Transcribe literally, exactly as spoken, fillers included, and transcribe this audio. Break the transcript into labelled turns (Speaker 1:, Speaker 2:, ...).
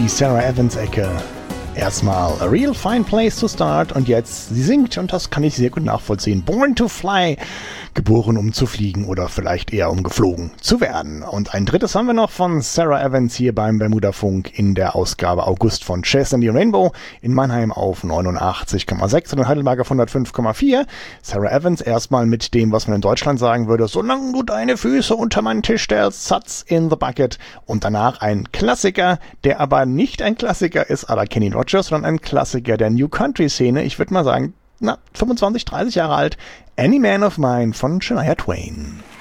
Speaker 1: die Sarah Evans-Ecke. Erstmal A Real Fine Place to Start und jetzt, sie singt und das kann ich sehr gut nachvollziehen. Born to Fly, geboren um zu fliegen oder vielleicht eher um geflogen zu werden. Und ein drittes haben wir noch von Sarah Evans hier beim Bermuda Funk in der Ausgabe August von Chase and the Rainbow in Mannheim auf neunundachtzig Komma sechs und in Heidelberg auf hundertfünf Komma vier. Sarah Evans erstmal mit dem, was man in Deutschland sagen würde, solange du deine Füße unter meinen Tisch stellst, Satz in the Bucket. Und danach ein Klassiker, der aber nicht ein Klassiker ist à la Kenny Rogers, sondern ein Klassiker der New Country Szene. Ich würde mal sagen, na, fünfundzwanzig, dreißig Jahre alt. Any Man of Mine von Shania Twain.